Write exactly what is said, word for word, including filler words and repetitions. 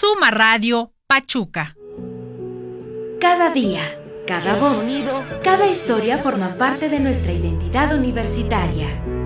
Suma Radio Pachuca. Cada día, cada voz, cada historia forma parte de nuestra identidad universitaria.